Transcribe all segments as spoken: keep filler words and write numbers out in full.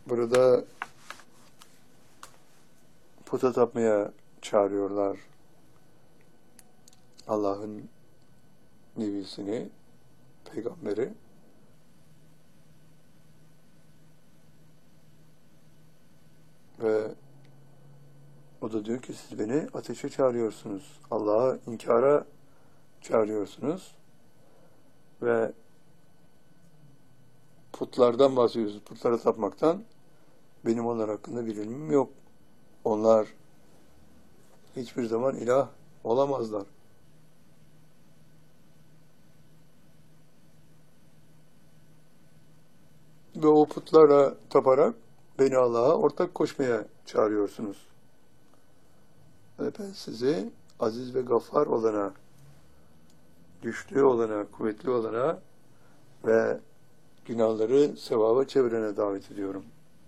Burada puta tapmaya çağırıyorlar Allah'ın nebisini, peygamberi. Ve o da diyor ki siz beni ateşe çağırıyorsunuz. Allah'a inkara çağırıyorsunuz. Ve putlardan bahsediyorsunuz. Putlara tapmaktan. Benim onlar hakkında bir ilmim yok. Onlar hiçbir zaman ilah olamazlar. Ve o putlara taparak beni Allah'a ortak koşmaya çağırıyorsunuz. Ve ben sizi aziz ve gaffar olana, güçlü olana, kuvvetli olana ve günahları sevaba çevirene davet ediyorum.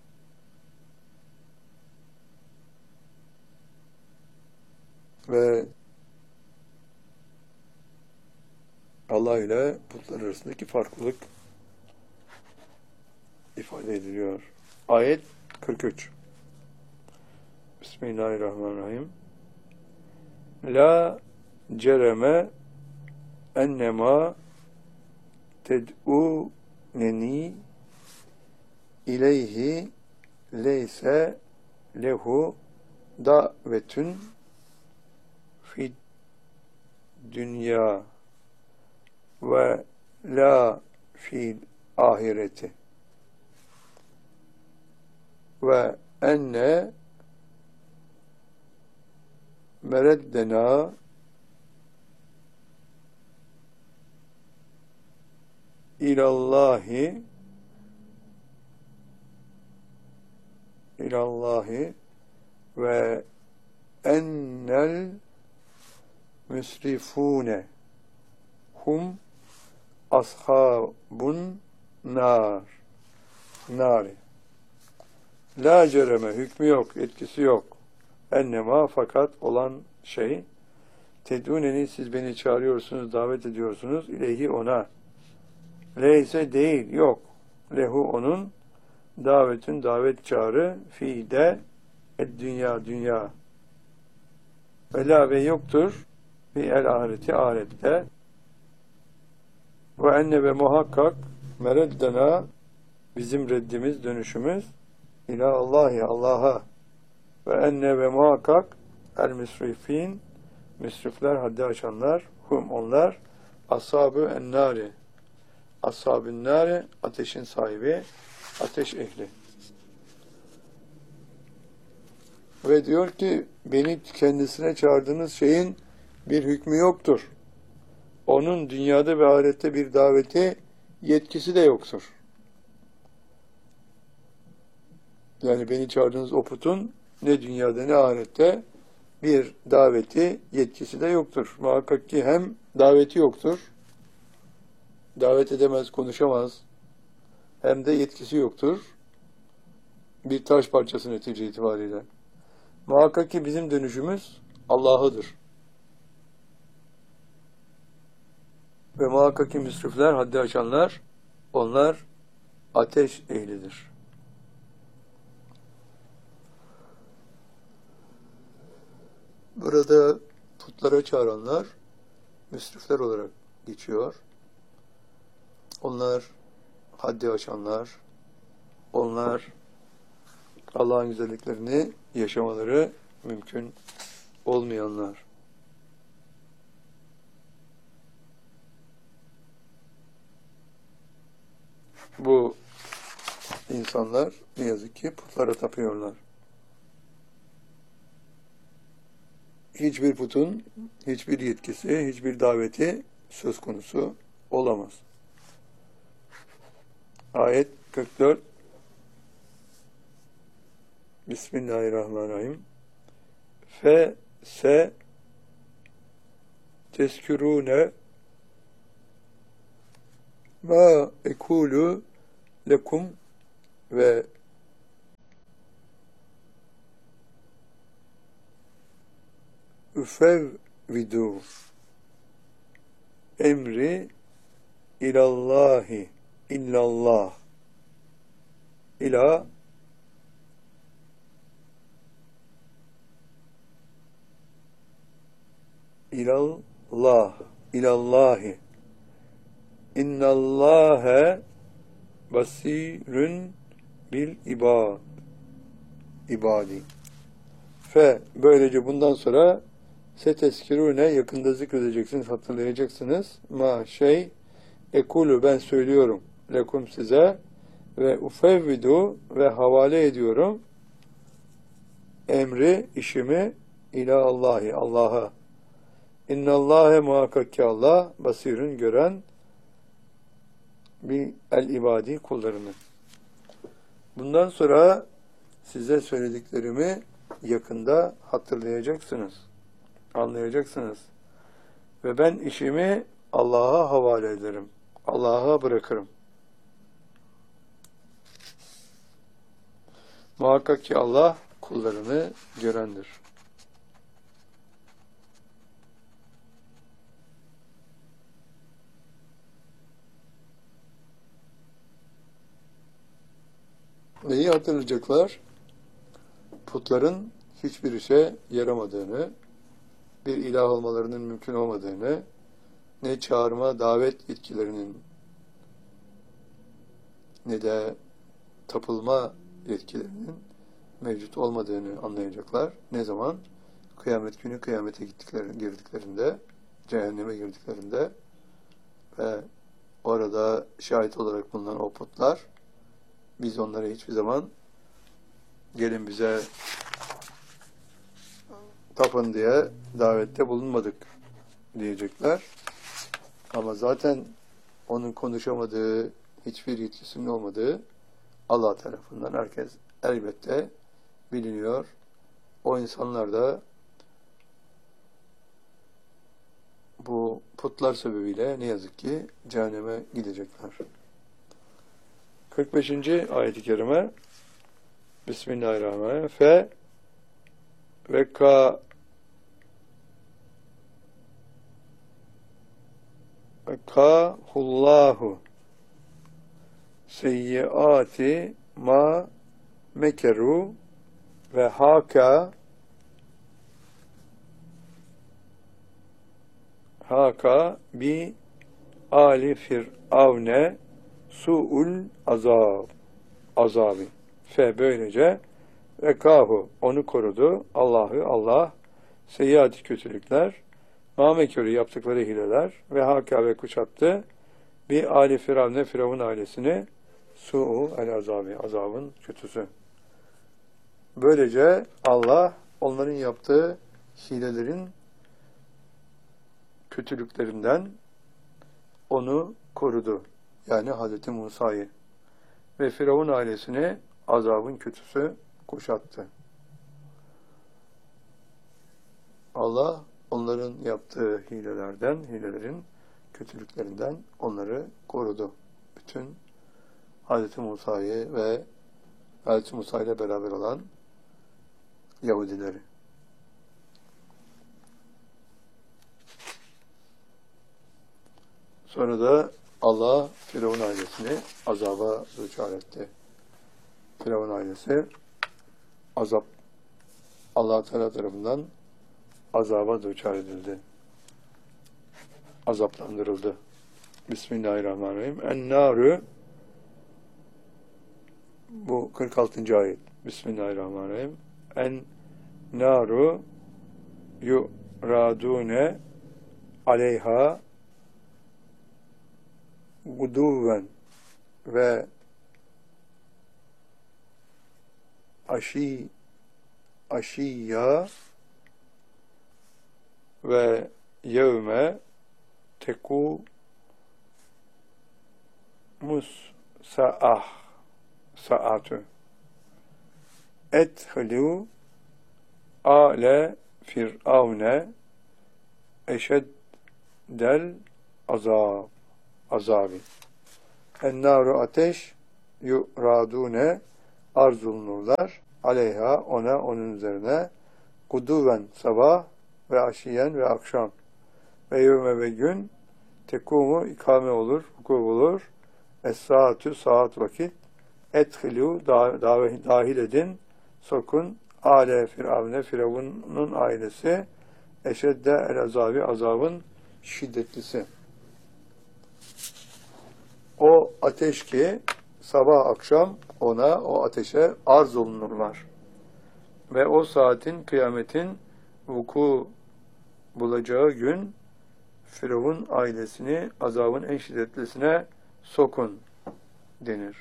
Ve Allah ile putlar arasındaki farklılık ifade ediliyor. Ayet kırk üç. Bismillahirrahmanirrahim. La cereme ennema ted'uneni ileyhi leyse lehu davetün fid dünya ve la fil ahireti ve enne mereddena ilallahi ilallahi ve ennel müsrifune hum ashabun nar nari. La cereme, hükmü yok, etkisi yok. Ennema, fakat olan şey, ted'uneni, siz beni çağırıyorsunuz, davet ediyorsunuz, ileyhi, ona. Leyse, değil, yok. Lehu, onun, davetün, davet çağrı, fi de, ed dünya, dünya. Ve la, ve yoktur, fi el ahireti, ahirette. Ve enne, ve muhakkak, mereddena, bizim reddimiz, dönüşümüz, İlâ Allahi, Allah'a, ve enne, ve muhakkak el müsrifin, müsrifler, haddi aşanlar, hum, onlar, ashab-ı ennâri, ashab-ı nâri, ateşin sahibi, ateş ehli. Ve diyor ki, beni kendisine çağırdığınız şeyin bir hükmü yoktur. Onun dünyada ve ahirette bir daveti, yetkisi de yoktur. Yani beni çağırdığınız o putun ne dünyada ne ahirette bir daveti, yetkisi de yoktur. Muhakkak ki hem daveti yoktur, davet edemez, konuşamaz, hem de yetkisi yoktur. Bir taş parçası netice itibariyle. Muhakkak ki bizim dönüşümüz Allah'adır. Ve muhakkak ki müsrifler, haddi aşanlar, onlar ateş ehlidir. Burada putlara çağıranlar müsrifler olarak geçiyor. Onlar haddi aşanlar, onlar Allah'ın güzelliklerini yaşamaları mümkün olmayanlar. Bu insanlar ne yazık ki putlara tapıyorlar. Hiçbir putun hiçbir yetkisi, hiçbir daveti söz konusu olamaz. Ayet kırk dört. Bismillahirrahmanirrahim. Fe se teskürûne ma ekulu lekum ve üfevvidu emri ilallahi illallah ila ilallah, ilallahi. İnnallâhe basirün bil ibad, ibadi. Fe, böylece bundan sonra seteskirune, yakında zikredeceksiniz, hatırlayacaksınız. Ma şey, ekulu, ben söylüyorum, lekum size, ve ufevvidu, ve havale ediyorum, emri, işimi, ila Allahi, Allah'a. İnnallâhe, muhakkak ki Allah, basirün, gören, bir el ibadi, kullarını. Bundan sonra size söylediklerimi yakında hatırlayacaksınız, anlayacaksınız. Ve ben işimi Allah'a havale ederim, Allah'a bırakırım. Muhakkak ki Allah kullarını görendir. Neyi hatırlayacaklar? Putların hiçbir işe yaramadığını, bir ilah olmalarının mümkün olmadığını, ne çağırma, davet yetkilerinin ne de tapılma yetkilerinin mevcut olmadığını anlayacaklar. Ne zaman? Kıyamet günü kıyamete gittiklerinde, girdiklerinde, cehenneme girdiklerinde ve orada şahit olarak bulunan o putlar, biz onlara hiçbir zaman gelin bize tapın diye davette bulunmadık diyecekler. Ama zaten onun konuşamadığı, hiçbir yetkisinin olmadığı Allah tarafından herkes elbette biliniyor. O insanlar da bu putlar sebebiyle ne yazık ki cehenneme gidecekler. kırk beşinci ayet-i kerime Bismillahirrahmanirrahim. Fe ve ka ve kahullahu seyyiati ma mekeru ve haka haka bi ali firavne su'ul azab azabı. Fe, böylece ve kahu, onu korudu Allah'ı Allah seyyiati, kötülükler, mamekörü, yaptıkları hileler, ve haka, ve kuşattı bir ali firavne, firavun ailesini su'u el azabı, azabın kötüsü. Böylece Allah onların yaptığı hilelerin kötülüklerinden onu korudu. Yani Hazreti Musa'yı ve Firavun ailesini azabın kötüsü kuşattı. Allah onların yaptığı hilelerden, hilelerin kötülüklerinden onları korudu. Bütün Hazreti Musa'yı ve Hazreti Musa ile beraber olan Yahudileri. Sonra da Allah Firavun ailesini azaba düçar etti. Firavun ailesi azap, Allah Teala tarafından azaba düçar edildi. Azaplandırıldı. Bismillahirrahmanirrahim. En-nâru, bu kırk altıncı ayet. Bismillahirrahmanirrahim. En-nâru yu'radûne aleyha guduven ve aşi aşiyya ve yevme teku mus sa'ah sa'atü ethlu ale firavne eşeddel azab azabı. En-nâru, ateş, yu'radûne, arzulunurlar, aleyha, ona, onun üzerine, guduven, sabah, ve aşiyen, ve akşam, ve yevme, ve gün, tekumu, ikame olur, vuku bulur, es-saatü, saat, vakit, ethilû, dahil edin, sokun, ale firavne, firavunun ailesi, eşedde el azabi, azabın şiddetlisi. O ateş ki sabah akşam ona, o ateşe arz olunurlar. Ve o saatin, kıyametin vuku bulacağı gün Firavun ailesini azabın en şiddetlisine sokun denir.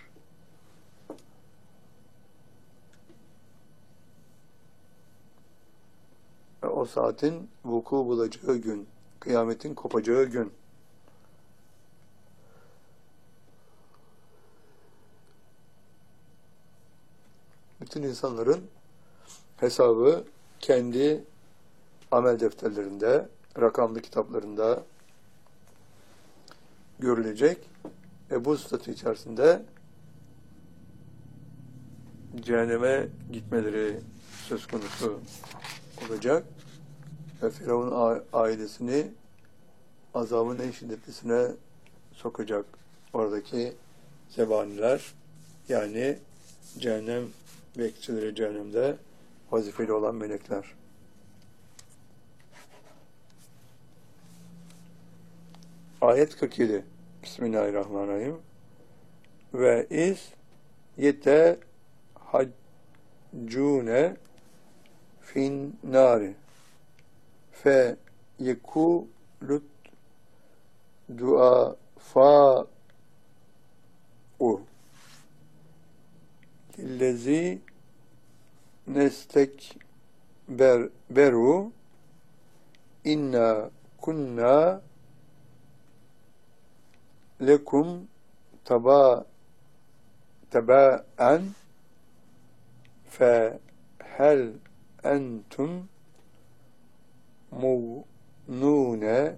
Ve o saatin vuku bulacağı gün, kıyametin kopacağı gün. Bütün insanların hesabı kendi amel defterlerinde, rakamlı kitaplarında görülecek. E bu statü içerisinde cehenneme gitmeleri söz konusu olacak. Ve Firavun ailesini azabın en şiddetlisine sokacak oradaki zebaniler, yani cehennem bekçileri, cehennemde vazifeli olan melekler. Ayet kırk yedi. Bismillahirrahmanirrahim. Ve iz yete haccune fin nari fe yekulut dua fa u lillezi nestek ber beru inna kunna lekum taba taba'an fe hel entum mu'nune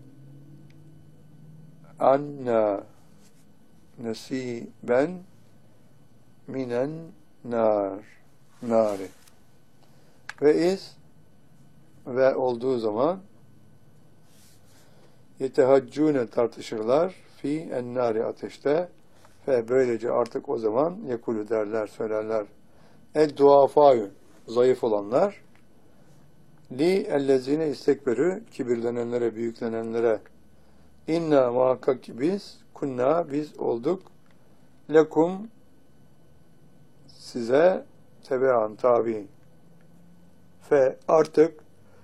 anna nasiben minen nar nari. Ve iz ve olduğu zaman yetehaccune tartışırlar fi ennari ateşte ve böylece artık o zaman yekulu derler, söylerler. El duafayı, zayıf olanlar, li ellezine istekberü, kibirlenenlere, büyüklenenlere, inna muhakkak ki biz, kunna biz olduk, lekum size tebean tabi. Fe artık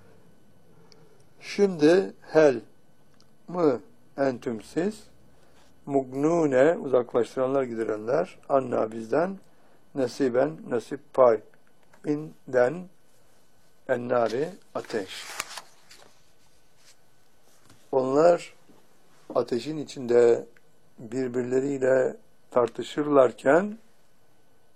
şimdi hel mı entüm siz mugnune uzaklaştıranlar, giderenler, anna bizden, nasiben nasip pay, inden ennari ateş. Onlar ateşin içinde birbirleriyle tartışırlarken